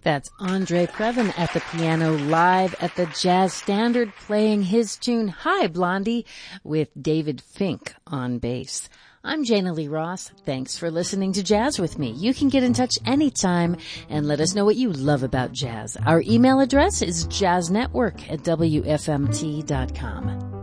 That's Andre Previn at the piano live at the Jazz Standard playing his tune Hi Blondie with David Fink on bass. I'm Jana Lee Ross. Thanks for listening to Jazz with me. You can get in touch anytime and let us know what you love about jazz. Our email address is jazznetwork@wfmt.com.